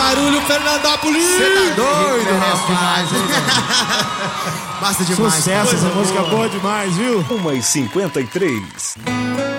barulho, Fernandópolis! Você tá doido, rapaz? Basta demais. Sucesso, essa música é boa demais, viu? 1h53.